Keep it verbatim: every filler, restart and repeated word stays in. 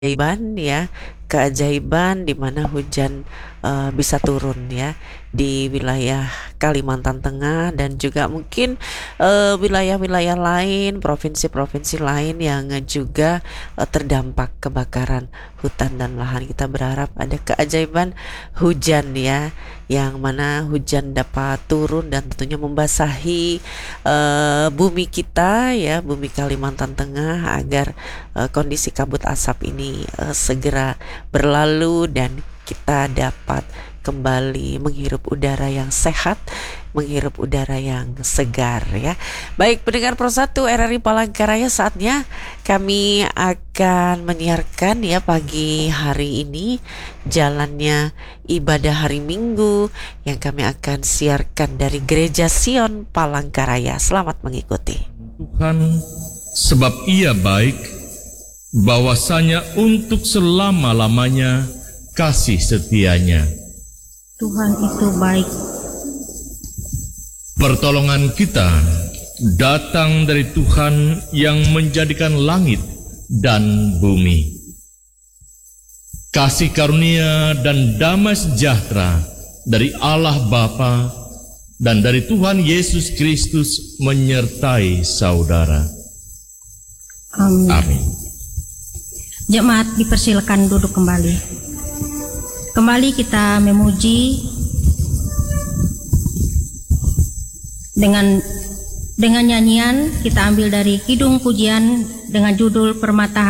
Keajaiban ya, keajaiban di mana hujan, eee, bisa turun ya di wilayah Kalimantan Tengah dan juga mungkin, eee, wilayah-wilayah lain, provinsi-provinsi lain yang juga, eee, terdampak kebakaran hutan dan lahan. Kita berharap ada keajaiban hujan ya, yang mana hujan dapat turun dan tentunya membasahi, eee, bumi kita ya, bumi Kalimantan Tengah agar, eee, kondisi kabut asap ini, eee, segera berlalu dan kita dapat kembali menghirup udara yang sehat, menghirup udara yang segar ya. Baik pendengar Pro satu R R I Palangkaraya, saatnya kami akan menyiarkan ya pagi hari ini jalannya ibadah hari Minggu yang kami akan siarkan dari Gereja Sion Palangkaraya. Selamat mengikuti. Tuhan, sebab Ia baik, bahwasanya untuk selama-lamanya kasih setianya. Tuhan itu baik. Pertolongan kita datang dari Tuhan yang menjadikan langit dan bumi. Kasih karunia dan damai sejahtera dari Allah Bapa dan dari Tuhan Yesus Kristus menyertai saudara. Amin. Amin. Jemaat dipersilakan duduk kembali. Kembali kita memuji dengan dengan nyanyian kita ambil dari Kidung Pujian dengan judul Permata